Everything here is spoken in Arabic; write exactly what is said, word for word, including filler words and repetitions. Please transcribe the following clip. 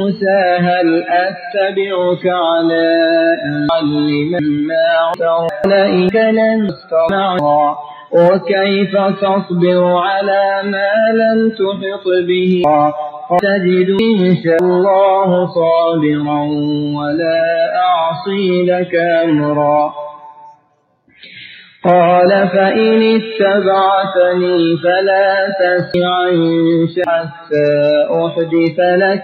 موسى هل أتبعك على أن تعلمني مما علمت لن تستطيع وكيف تصبر على ما لم تحط به تجدني إن شاء الله صابرا ولا أعصي لك أمرا قال فإن اتبعتني فلا تسعني حتى أحدث لك